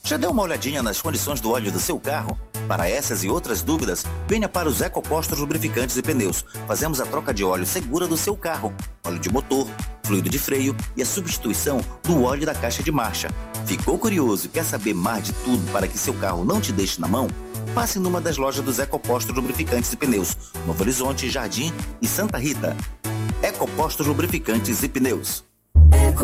Já deu uma olhadinha nas condições do óleo do seu carro? Para essas e outras dúvidas, venha para os Ecopostos Lubrificantes e Pneus. Fazemos a troca de óleo segura do seu carro, óleo de motor, fluido de freio e a substituição do óleo da caixa de marcha. Ficou curioso e quer saber mais de tudo para que seu carro não te deixe na mão? Passe numa das lojas dos Ecopostos Lubrificantes e Pneus, Novo Horizonte, Jardim e Santa Rita. Ecopostos Lubrificantes e Pneus.